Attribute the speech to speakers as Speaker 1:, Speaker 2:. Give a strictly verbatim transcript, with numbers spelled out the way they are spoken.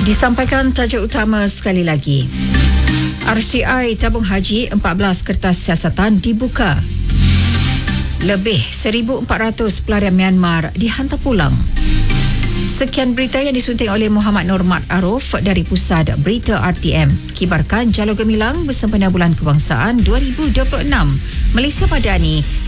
Speaker 1: Disampaikan tajuk utama sekali lagi. R C I tabung haji empat belas kertas siasatan dibuka. Lebih seribu empat ratus pelarian Myanmar dihantar pulang. Sekian berita yang disunting oleh Muhammad Nurmat Aruf dari Pusat Berita R T M. Kibarkan Jalur Gemilang bersempena Bulan Kebangsaan dua ribu dua puluh enam. Malaysia Madani